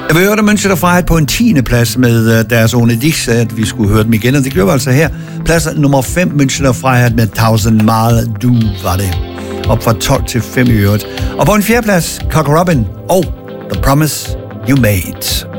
Jeg vil høre, at München og Freiheit på en 10. plads med deres Ohne Dich, sagde, at vi skulle høre dem igen, og det gjorde vi altså her. Plads nummer 5, München og Freiheit med 1000 Mal Du var det. Op fra 12 til 5 i øvrigt. Og på en 4. plads, Cock Robin og The Promise You Made.